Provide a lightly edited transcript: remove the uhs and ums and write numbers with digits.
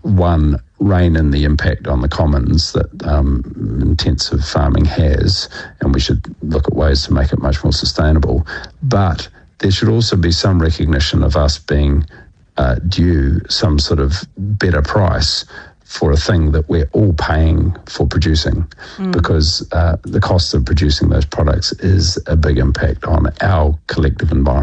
one, rein in the impact on the commons that intensive farming has, and we should look at ways to make it much more sustainable. But there should also be some recognition of us being due some sort of better price for a thing that we're all paying for producing, because the cost of producing those products is a big impact on our collective environment.